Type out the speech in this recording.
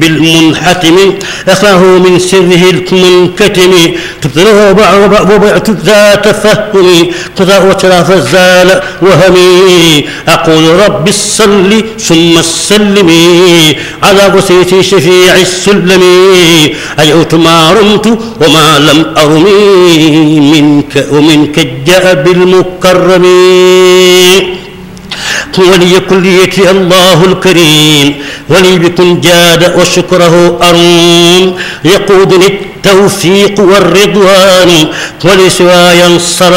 بالمنحتم أخاه من سره المنكتم تبتله وبعت ذات فهم قضاء وتراف الزال وهمي أقول رب الصل ثم السلم على وسيط شفيع السلم أجعت ما رمت وما لم أرمي منك ومنك جاء بالمكرم ولي كليتي الله الكريم ولي بكم جاد وشكره أروم يقودني التوفيق والرضوان ولسواي انصر